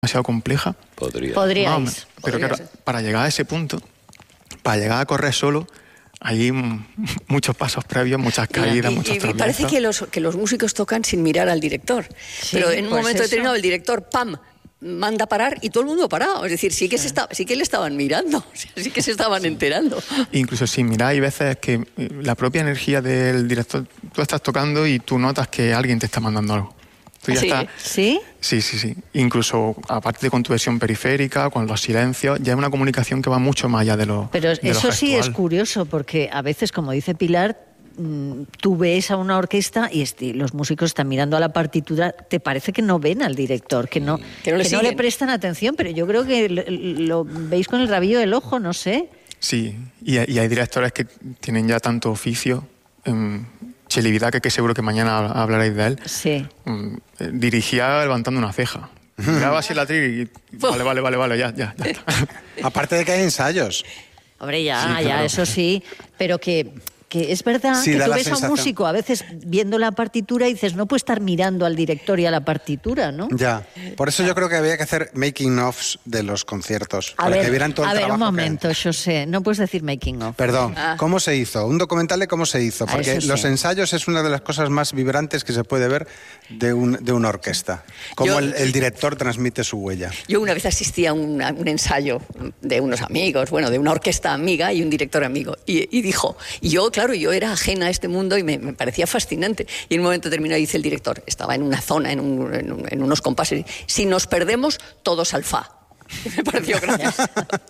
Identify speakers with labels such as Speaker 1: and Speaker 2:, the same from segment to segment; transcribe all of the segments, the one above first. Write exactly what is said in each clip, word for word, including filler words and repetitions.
Speaker 1: demasiado compleja.
Speaker 2: Podría.
Speaker 3: Podríais.
Speaker 1: No, pero
Speaker 3: Podría
Speaker 1: claro,
Speaker 3: ser.
Speaker 1: para llegar a ese punto, para llegar a correr solo, hay m- muchos pasos previos, muchas caídas,
Speaker 4: Y,
Speaker 1: muchos
Speaker 4: y- y
Speaker 1: tropiezos.
Speaker 4: parece que los, que los músicos tocan sin mirar al director.
Speaker 3: Sí,
Speaker 4: pero en un
Speaker 3: pues
Speaker 4: momento
Speaker 3: eso.
Speaker 4: determinado el director, ¡pam!, manda parar y todo el mundo parado. Es decir, sí que, se está, sí que le estaban mirando, o sea, sí que se estaban enterando.
Speaker 1: Incluso sin mirar, hay veces que eh, la propia energía del director, tú estás tocando y tú notas que alguien te está mandando algo. Tú ya
Speaker 4: Sí.
Speaker 1: estás-
Speaker 3: ¿Sí?
Speaker 1: Sí, sí, sí. Incluso, aparte de con tu versión periférica, con los silencios, ya es una comunicación que va mucho más allá de lo
Speaker 3: Pero
Speaker 1: de lo
Speaker 3: eso sí es
Speaker 1: gestual.
Speaker 3: curioso, porque a veces, como dice Pilar, mm, tú ves a una orquesta y este, los músicos están mirando a la partitura, te parece que no ven al director, que no,
Speaker 4: Que no le
Speaker 3: que no
Speaker 4: siguen.
Speaker 3: le prestan atención, pero yo creo que lo, lo veis con el rabillo del ojo, no sé.
Speaker 1: Sí, y, y hay directores que tienen ya tanto oficio. Um, Cheli Vidaque, que seguro que mañana hab- hablaréis de él,
Speaker 3: Sí.
Speaker 1: um, eh, dirigía levantando una ceja. Miraba así la tril y... Vale, vale, vale, vale, ya, ya, ya está.
Speaker 5: Aparte de que hay ensayos.
Speaker 3: Hombre, ya,
Speaker 1: Sí,
Speaker 3: ya,
Speaker 1: claro.
Speaker 3: eso sí, pero que, que es verdad
Speaker 5: Sí,
Speaker 3: que
Speaker 5: da
Speaker 3: tú
Speaker 5: la
Speaker 3: ves a un
Speaker 5: sensación.
Speaker 3: músico a veces viendo la partitura y dices, no puede estar mirando al director y a la partitura, ¿no?
Speaker 5: Ya. Por eso yo creo que había que hacer making-offs de los conciertos.
Speaker 3: A
Speaker 5: para
Speaker 3: ver,
Speaker 5: que vieran todo el
Speaker 3: a ver un
Speaker 5: trabajo que
Speaker 3: momento,
Speaker 5: hay.
Speaker 3: José, no puedes decir making of.
Speaker 5: Perdón,
Speaker 4: Ah.
Speaker 5: ¿cómo se hizo? Un documental de cómo se hizo.
Speaker 3: Ah,
Speaker 5: Porque
Speaker 3: eso sí.
Speaker 5: los ensayos es una de las cosas más vibrantes que se puede ver de, un, de una orquesta. Cómo
Speaker 4: Yo-
Speaker 5: el, el director transmite su huella.
Speaker 4: Yo una vez asistí a una- un ensayo de unos amigos, bueno, de una orquesta amiga y un director amigo. Y, y dijo, y yo, claro, yo era ajena a este mundo y me, me parecía fascinante. Y en un momento determinado dice el director, estaba en una zona, en, un- en un- en unos compases, si nos perdemos, todos al fa. Me pareció gracioso.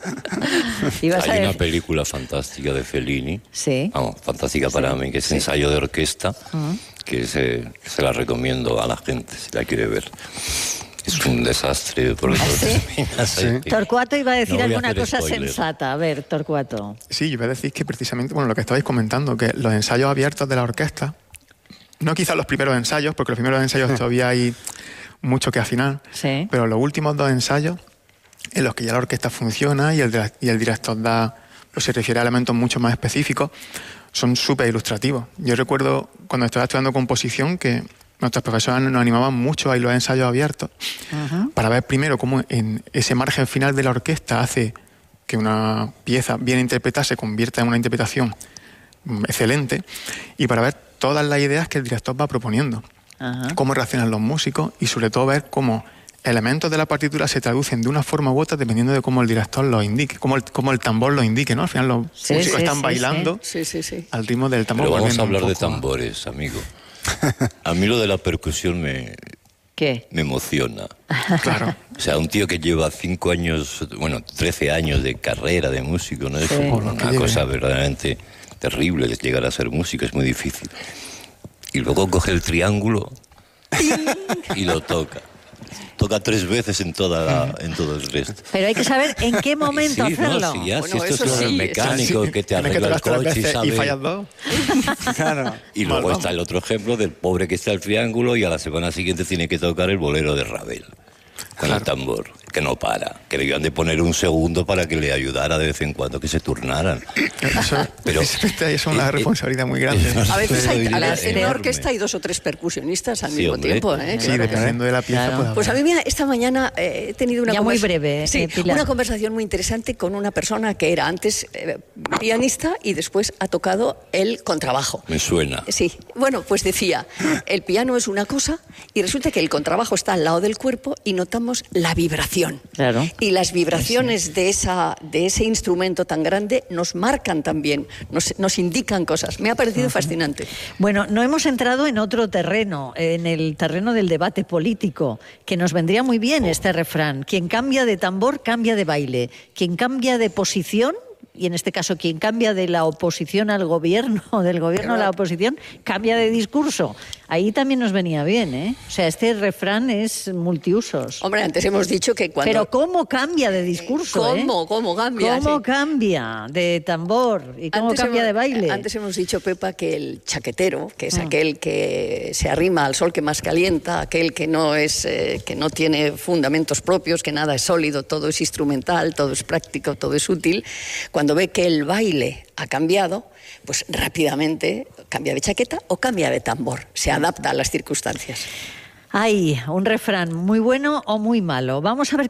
Speaker 3: Ibas a
Speaker 2: Hay una
Speaker 3: decir-
Speaker 2: película fantástica de Fellini,
Speaker 3: Sí.
Speaker 2: vamos, fantástica para mí, que es Ensayo de Orquesta, que se, se la recomiendo a la gente si la quiere ver. Es un desastre por eso terminas ahí.
Speaker 3: Torcuato iba a decir
Speaker 2: No voy a
Speaker 3: alguna
Speaker 2: hacer
Speaker 3: cosa
Speaker 2: spoiler.
Speaker 3: sensata. A ver, Torcuato.
Speaker 1: Sí, yo voy a decir que precisamente, bueno, lo que estabais comentando, que los ensayos abiertos de la orquesta, no quizás los primeros ensayos, porque los primeros ensayos todavía hay mucho que afinar,
Speaker 3: Sí.
Speaker 1: pero los últimos dos ensayos, en los que ya la orquesta funciona y el, dire- y el director da, pues se refiere a elementos mucho más específicos, son súper ilustrativos. Yo recuerdo cuando estaba estudiando composición que nuestros profesores nos animaban mucho a ir a los ensayos abiertos para ver primero cómo en ese margen final de la orquesta hace que una pieza bien interpretada se convierta en una interpretación mm, excelente, y para ver todas las ideas que el director va proponiendo,
Speaker 3: Ajá.
Speaker 1: cómo reaccionan los músicos y sobre todo ver cómo elementos de la partitura se traducen de una forma u otra dependiendo de cómo el director los indique, cómo el, cómo el tambor lo indique, ¿no? Al final los
Speaker 3: Sí,
Speaker 1: músicos
Speaker 3: sí,
Speaker 1: están
Speaker 3: sí,
Speaker 1: bailando
Speaker 4: Sí, sí, sí.
Speaker 1: al ritmo del tambor.
Speaker 2: Pero vamos
Speaker 1: volviendo
Speaker 2: a
Speaker 1: un
Speaker 2: hablar de
Speaker 1: poco a-
Speaker 2: tambores, amigo. A mí lo de la percusión me,
Speaker 3: ¿Qué?
Speaker 2: me emociona.
Speaker 1: Claro.
Speaker 2: O sea, un tío que lleva cinco años, bueno, trece años de carrera de músico, ¿no? Es
Speaker 3: Sí.
Speaker 1: Por lo que
Speaker 2: una
Speaker 1: lleve.
Speaker 2: cosa verdaderamente terrible llegar a ser músico, es muy difícil. Y luego coge el triángulo y lo toca. Toca tres veces en, toda la, en todo el resto.
Speaker 3: Pero hay que saber en qué momento
Speaker 2: Sí,
Speaker 3: hacerlo.
Speaker 2: no, si ya,
Speaker 4: Bueno,
Speaker 2: si esto
Speaker 4: eso
Speaker 2: es lo del
Speaker 4: sí,
Speaker 2: mecánico
Speaker 1: Sí,
Speaker 2: que te
Speaker 1: tienes que
Speaker 2: arregla el
Speaker 1: tocar tres
Speaker 2: coche y
Speaker 1: veces
Speaker 2: sabe...
Speaker 1: y fallas dos.
Speaker 5: Claro.
Speaker 2: Y luego
Speaker 1: Mal,
Speaker 2: está
Speaker 1: vamos.
Speaker 2: el otro ejemplo del pobre que está al triángulo y a la semana siguiente tiene que tocar el bolero de Ravel con el tambor, que no para, que debían de poner un segundo para que le ayudara de vez en cuando, que se turnaran.
Speaker 1: Eso,
Speaker 2: Pero-
Speaker 1: precisamente es una
Speaker 2: eh, eh,
Speaker 1: responsabilidad muy grande.
Speaker 4: A veces hay, a la, en
Speaker 2: Enorme.
Speaker 4: una orquesta hay dos o tres percusionistas al
Speaker 2: Sí,
Speaker 4: mismo
Speaker 2: hombre.
Speaker 4: tiempo. ¿eh?
Speaker 1: Sí,
Speaker 4: Claro que
Speaker 1: dependiendo de la pieza.
Speaker 3: Claro.
Speaker 1: puede
Speaker 4: Pues a
Speaker 1: haber.
Speaker 4: mí mira, esta mañana eh, he tenido una
Speaker 3: Ya muy
Speaker 4: conversa-
Speaker 3: breve,
Speaker 4: sí,
Speaker 3: eh, Pilar.
Speaker 4: una conversación muy interesante con una persona que era antes eh, pianista y después ha tocado el contrabajo.
Speaker 2: Me suena.
Speaker 4: Sí, bueno, pues decía, el piano es una cosa y resulta que el contrabajo está al lado del cuerpo y notamos la vibración.
Speaker 3: Claro.
Speaker 4: Y las vibraciones de, esa, de ese instrumento tan grande nos marcan también, nos, nos indican cosas. Me ha parecido fascinante.
Speaker 3: Bueno, no hemos entrado en otro terreno, en el terreno del debate político, que nos vendría muy bien este refrán. Quien cambia de tambor, cambia de baile. Quien cambia de posición, y en este caso quien cambia de la oposición al gobierno, o del gobierno a la oposición, cambia de discurso. Ahí también nos venía bien, ¿eh? O sea, este refrán es multiusos.
Speaker 4: Hombre, antes hemos dicho que cuando...
Speaker 3: Pero ¿cómo cambia de discurso?
Speaker 4: ¿Cómo?
Speaker 3: eh?
Speaker 4: ¿Cómo cambia?
Speaker 3: ¿Cómo
Speaker 4: Sí.
Speaker 3: cambia de tambor? ¿Y cómo
Speaker 4: Antes
Speaker 3: cambia
Speaker 4: hemos-
Speaker 3: de baile?
Speaker 4: Antes hemos dicho, Pepa, que el chaquetero, que es
Speaker 3: Mm.
Speaker 4: aquel que se arrima al sol que más calienta, aquel que no es, eh, que no tiene fundamentos propios, que nada es sólido, todo es instrumental, todo es práctico, todo es útil, cuando ve que el baile ha cambiado, pues rápidamente cambia de chaqueta o cambia de tambor, se adapta a las circunstancias.
Speaker 3: Hay un refrán muy bueno o muy malo. Vamos a ver